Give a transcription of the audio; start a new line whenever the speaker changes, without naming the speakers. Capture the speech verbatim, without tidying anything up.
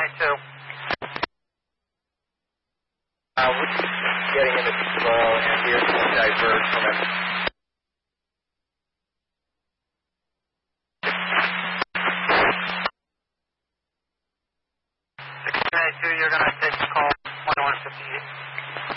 ninety-two.
Uh, we're getting into slow and we're going to diverge from it.
six ninety-two, you're going to take the call one one fifty-eight.